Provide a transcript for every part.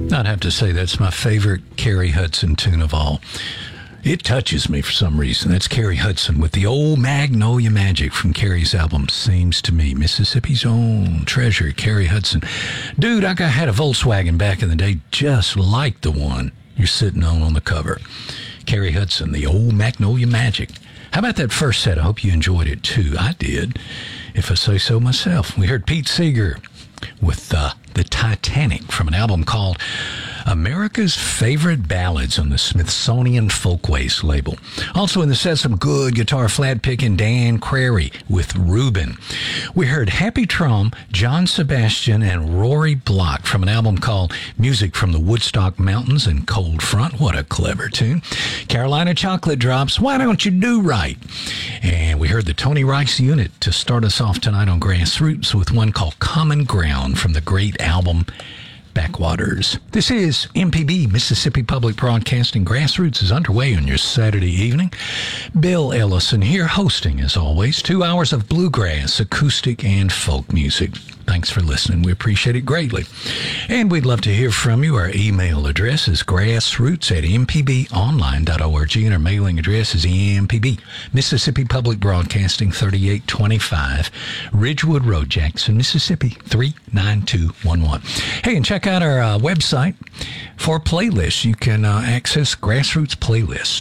I'd have to say that's my favorite Carrie Hudson tune of all. It touches me for some reason. That's Carrie Hudson with the old Magnolia Magic from Carrie's album, Seems to Me. Mississippi's own treasure, Carrie Hudson. Dude, I had a Volkswagen back in the day just like the one you're sitting on the cover. Carrie Hudson, the old Magnolia Magic. How about that first set? I hope you enjoyed it too. I did, if I say so myself. We heard Pete Seeger with the Titanic from an album called America's Favorite Ballads on the Smithsonian Folkways label. Also in the set, some good guitar flat picking, Dan Crary with Reuben. We heard Happy Trom, John Sebastian, and Rory Block from an album called Music from the Woodstock Mountains and Cold Front. What a clever tune. Carolina Chocolate Drops, Why Don't You Do Right? And we heard the Tony Rice Unit to start us off tonight on Grassroots with one called Common Ground from the great album Backwaters. This is MPB, Mississippi Public Broadcasting. Grassroots is underway on your Saturday evening. Bill Ellison here hosting, as always, 2 hours of bluegrass, acoustic, and folk music. Thanks for listening. We appreciate it greatly. And we'd love to hear from you. Our email address is grassroots@mpbonline.org, and our mailing address is MPB, Mississippi Public Broadcasting, 3825 Ridgewood Road, Jackson, Mississippi, 39211. Hey, and check out our website for playlists. You can access Grassroots playlists,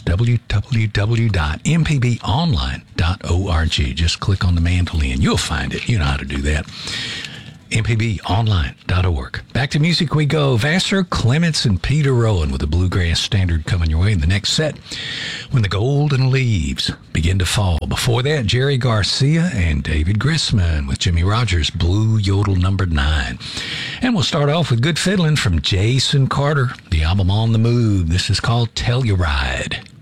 www.mpbonline.org. Just click on the mandolin. You'll find it. You know how to do that. mpbonline.org. Back to music we go. Vassar Clements and Peter Rowan with a bluegrass standard coming your way in the next set, When the Golden Leaves Begin to Fall. Before that, Jerry Garcia and David Grisman with Jimmy Rogers' Blue Yodel number 9. And we'll start off with good fiddling from Jason Carter, the album On the Move. This is called Telluride.